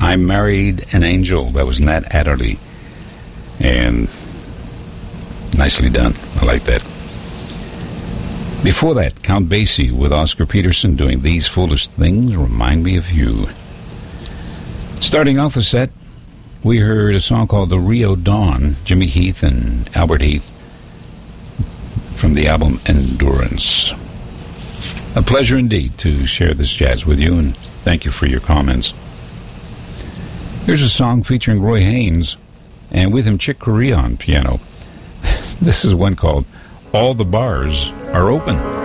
I Married an Angel. That was Nat Adderley. And nicely done. I like that. Before that, Count Basie with Oscar Peterson doing These Foolish Things Remind Me of You. Starting off the set, we heard a song called The Rio Dawn, Jimmy Heath and Albert Heath, from the album Endurance. A pleasure indeed to share this jazz with you, and thank you for your comments. Here's a song featuring Roy Haynes, and with him Chick Corea on piano. This is one called All the Bars Are Open.